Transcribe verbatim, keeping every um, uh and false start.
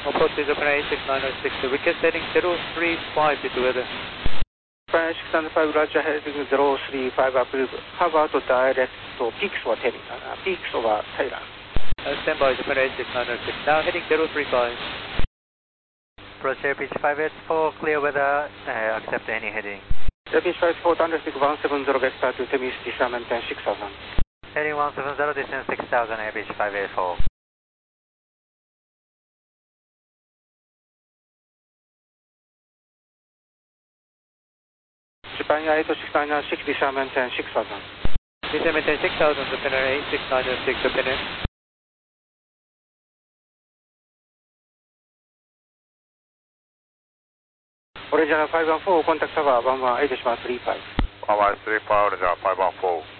Approach is Japan eight six nine six, request heading zero three five is weather. Japan eight six nine five, Roger, heading zero three five, approve. How about direct to peaks or heading? Uh, peaks over Thailand. Uh, stand by Japan eight six nine six, now heading zero three five. Approach airpitch five eight four, clear weather, uh, accept any heading. Airpitch five four, Thunderspeak one seven zero, get start to Temis, descent maintain six thousand. Heading one seven zero, descent six thousand, airpitch five eight four. Japan eight six nine six, descent maintain six thousand. Descent maintain six thousand, Japan eight six nine six, Japan. Original five one four, contact tower one one eight three five. one one three five, Original five one four.